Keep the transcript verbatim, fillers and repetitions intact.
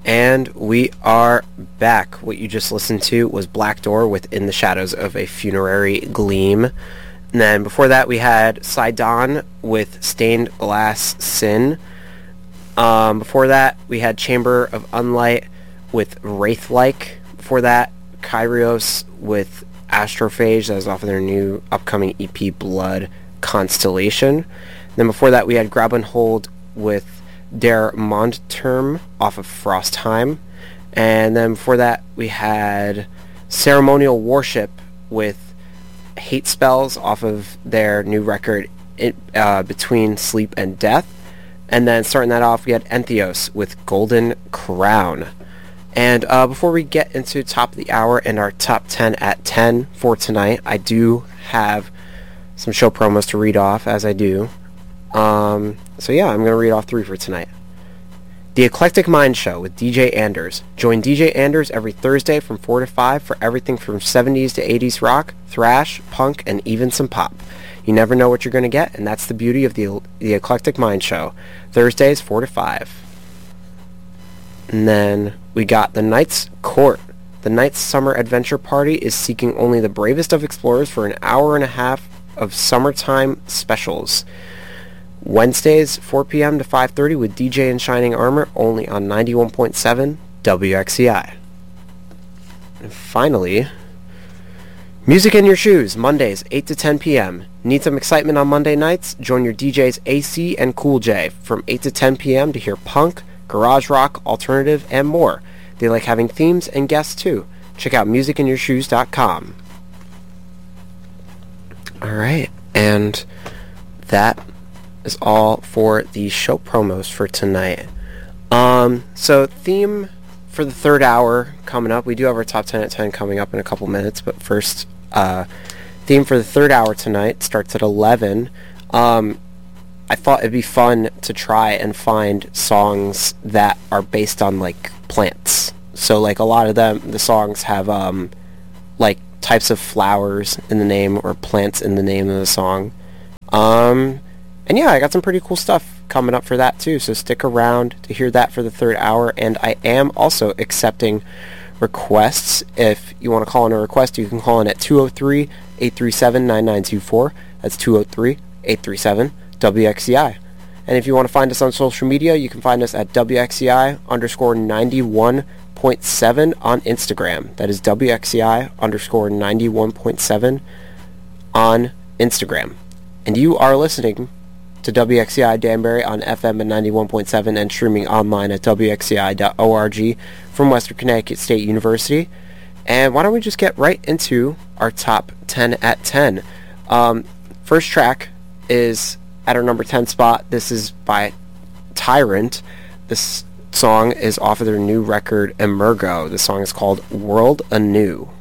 And we are back. What you just listened to was Black Door with In the Shadows of a Funerary Gleam. And then before that we had Sidon with Stained Glass Sin. Um, before that we had Chamber of Unlight with Wraith-like. Before that, Kyrios with Astrophage. That was off of their new upcoming E P Blood Constellation. And then before that we had Grab and Hold with Der Mondturm off of Frostheim. And then before that we had Ceremonial Worship with Hate Spells off of their new record it, uh, Between Sleep and Death. And then starting that off we had Entheos with Golden Crown. And uh, before we get into top of the hour and our top ten at ten for tonight, I do have some show promos to read off, as I do. Um, so yeah, I'm going to read off three for tonight. The Eclectic Mind Show with D J Anders. Join D J Anders every Thursday from four to five for everything from seventies to eighties rock, thrash, punk, and even some pop. You never know what you're going to get, and that's the beauty of the, the Eclectic Mind Show. Thursdays, four to five. And then we got the Knight's Court. The Knight's Summer Adventure Party is seeking only the bravest of explorers for an hour and a half of summertime specials. Wednesdays, four p.m. to five thirty with D J in Shining Armor, only on ninety-one point seven W X C I. And finally, Music in Your Shoes, Mondays, eight to ten p.m. Need some excitement on Monday nights? Join your D Js A C and Cool J from eight to ten p.m. to hear punk, garage rock, alternative, and more. They like having themes and guests too. Check out music in your shoes dot com. Alright, and that is all for the show promos for tonight. Um, so theme for the third hour coming up. We do have our top ten at ten coming up in a couple minutes, but first, uh, theme for the third hour tonight starts at eleven. Um, I thought it'd be fun to try and find songs that are based on, like, plants. So, like, a lot of them, the songs have, um, like, types of flowers in the name or plants in the name of the song. Um... And yeah, I got some pretty cool stuff coming up for that too, so stick around to hear that for the third hour. And I am also accepting requests. If you want to call in a request, you can call in at two oh three, eight three seven, nine nine two four. That's two oh three, eight three seven, W X C I. And if you want to find us on social media, you can find us at W X C I underscore ninety-one point seven on Instagram. That is W X C I underscore ninety-one point seven on Instagram. And you are listening to W X C I Danbury on F M at ninety-one point seven and streaming online at W X C I dot org from Western Connecticut State University. And why don't we just get right into our top ten at ten. Um, first track is at our number ten spot. This is by Tyrant. This song is off of their new record Emergo. The song is called World Anew.